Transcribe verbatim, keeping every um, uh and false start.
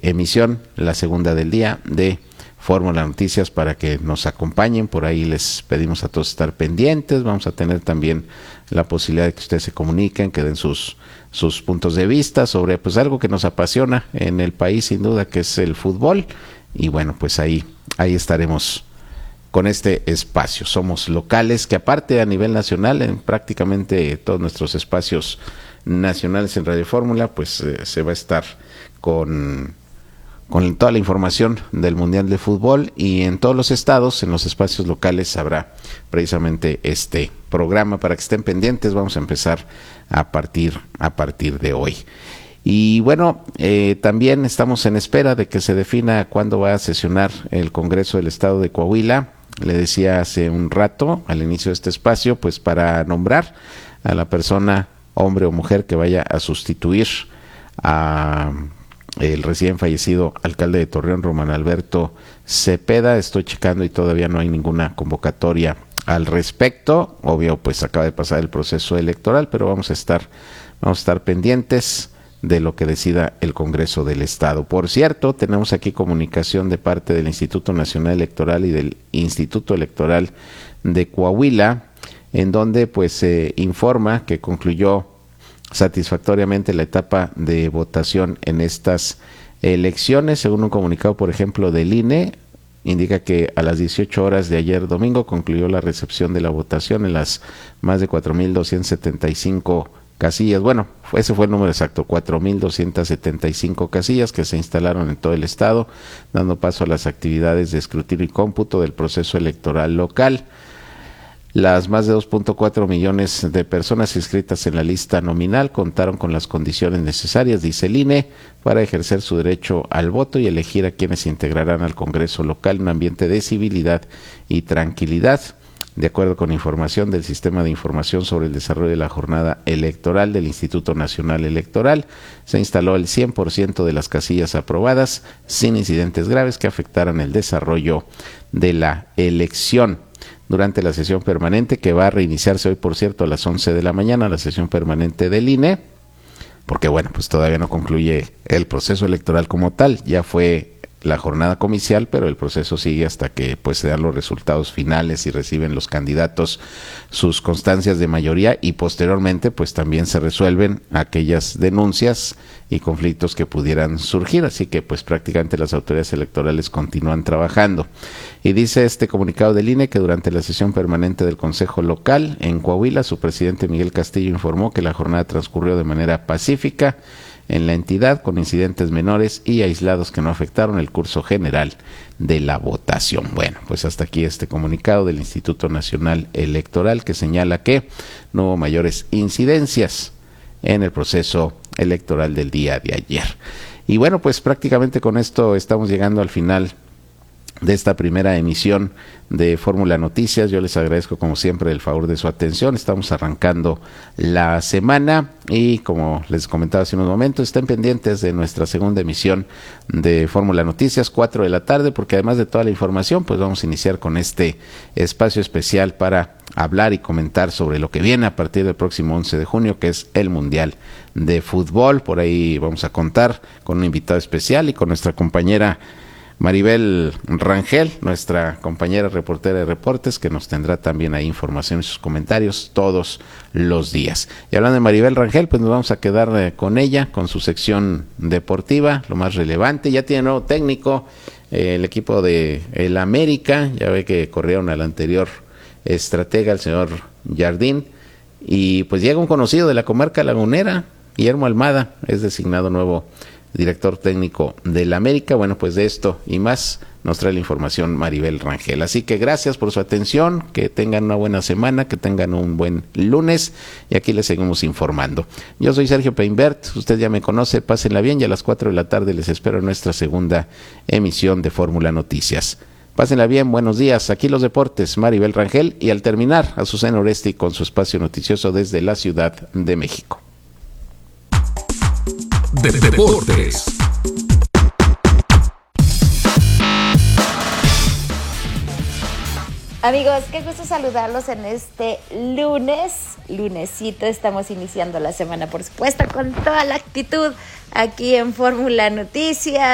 emisión, la segunda del día de Fórmula Noticias, para que nos acompañen. Por ahí les pedimos a todos estar pendientes. Vamos a tener también la posibilidad de que ustedes se comuniquen, que den sus, sus puntos de vista sobre pues algo que nos apasiona en el país, sin duda, que es el fútbol. Y bueno, pues ahí, ahí estaremos con este espacio. Somos locales, que aparte a nivel nacional, en prácticamente todos nuestros espacios nacionales en Radio Fórmula, pues eh, se va a estar con... con toda la información del Mundial de Fútbol, y en todos los estados, en los espacios locales, habrá precisamente este programa para que estén pendientes. Vamos a empezar a partir, a partir de hoy. Y bueno, eh, también estamos en espera de que se defina cuándo va a sesionar el Congreso del Estado de Coahuila. Le decía hace un rato, al inicio de este espacio, pues para nombrar a la persona, hombre o mujer, que vaya a sustituir a el recién fallecido alcalde de Torreón, Román Alberto Cepeda. Estoy checando y todavía no hay ninguna convocatoria al respecto. Obvio, pues acaba de pasar el proceso electoral, pero vamos a estar, vamos a estar pendientes de lo que decida el Congreso del Estado. Por cierto, tenemos aquí comunicación de parte del Instituto Nacional Electoral y del Instituto Electoral de Coahuila, en donde pues se informa que concluyó satisfactoriamente la etapa de votación en estas elecciones. Según un comunicado, por ejemplo, del I N E, indica que a las dieciocho horas de ayer domingo concluyó la recepción de la votación en las más de cuatro mil doscientas setenta y cinco casillas. Bueno, ese fue el número exacto, cuatro mil doscientas setenta y cinco casillas que se instalaron en todo el estado, dando paso a las actividades de escrutinio y cómputo del proceso electoral local. Las más de dos punto cuatro millones de personas inscritas en la lista nominal contaron con las condiciones necesarias, dice el I N E, para ejercer su derecho al voto y elegir a quienes integrarán al Congreso local en un ambiente de civilidad y tranquilidad. De acuerdo con información del Sistema de Información sobre el Desarrollo de la Jornada Electoral del Instituto Nacional Electoral, se instaló el cien por ciento de las casillas aprobadas, sin incidentes graves que afectaran el desarrollo de la elección. Durante la sesión permanente, que va a reiniciarse hoy, por cierto, a las once de la mañana, la sesión permanente del I N E, porque bueno, pues todavía no concluye el proceso electoral como tal. Ya fue la jornada comicial, pero el proceso sigue hasta que pues se dan los resultados finales y reciben los candidatos sus constancias de mayoría, y posteriormente pues también se resuelven aquellas denuncias y conflictos que pudieran surgir. Así que pues prácticamente las autoridades electorales continúan trabajando. Y dice este comunicado del I N E que durante la sesión permanente del Consejo Local en Coahuila, su presidente Miguel Castillo informó que la jornada transcurrió de manera pacífica en la entidad, con incidentes menores y aislados que no afectaron el curso general de la votación. Bueno, pues hasta aquí este comunicado del Instituto Nacional Electoral, que señala que no hubo mayores incidencias en el proceso electoral del día de ayer. Y bueno, pues prácticamente con esto estamos llegando al final de esta primera emisión de Fórmula Noticias. Yo les agradezco como siempre el favor de su atención. Estamos arrancando la semana y, como les comentaba hace unos momentos, estén pendientes de nuestra segunda emisión de Fórmula Noticias, cuatro de la tarde, porque además de toda la información, pues vamos a iniciar con este espacio especial para hablar y comentar sobre lo que viene a partir del próximo once de junio, que es el Mundial de Fútbol. Por ahí vamos a contar con un invitado especial y con nuestra compañera Maribel Rangel, nuestra compañera reportera de Reportes, que nos tendrá también ahí información y sus comentarios todos los días. Y hablando de Maribel Rangel, pues nos vamos a quedar eh, con ella, con su sección deportiva, lo más relevante. Ya tiene nuevo técnico eh, el equipo de el América. Ya ve que corrieron al anterior estratega, el señor Jardín, y pues llega un conocido de la comarca lagunera, Guillermo Almada, es designado nuevo director técnico del América. Bueno, pues de esto y más nos trae la información Maribel Rangel. Así que gracias por su atención, que tengan una buena semana, que tengan un buen lunes, y aquí les seguimos informando. Yo soy Sergio Peinbert, usted ya me conoce, pásenla bien, y a las cuatro de la tarde les espero en nuestra segunda emisión de Fórmula Noticias. Pásenla bien, buenos días, aquí los deportes, Maribel Rangel, y al terminar, Azucena Oresti con su espacio noticioso desde la Ciudad de México. De deportes. Amigos, qué gusto saludarlos en este lunes, lunesito. Estamos iniciando la semana, por supuesto, con toda la actitud aquí en Fórmula Noticias.